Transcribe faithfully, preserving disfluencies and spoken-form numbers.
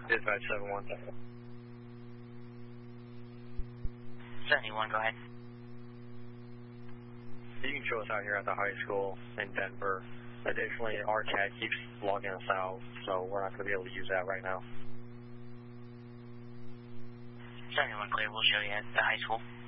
Dispatch seven one. seventy-one, go ahead. You can show us out here at the high school in Denver. Additionally, our cat keeps logging us out, so we're not going to be able to use that right now. seventy-one, clear. We'll show you at the high school.